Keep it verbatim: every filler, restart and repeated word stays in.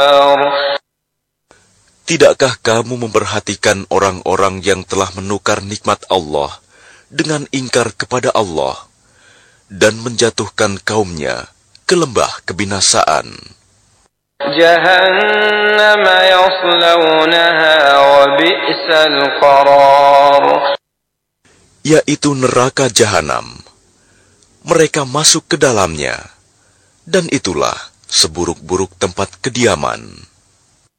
Tidakkah kamu memperhatikan orang-orang yang telah menukar nikmat Allah dengan ingkar kepada Allah dan menjatuhkan kaumnya ke lembah kebinasaan? Jahannam yaslawnaha wa bi'sal qarar. Yaitu neraka jahanam. Mereka masuk ke dalamnya, dan itulah seburuk-buruk tempat kediaman.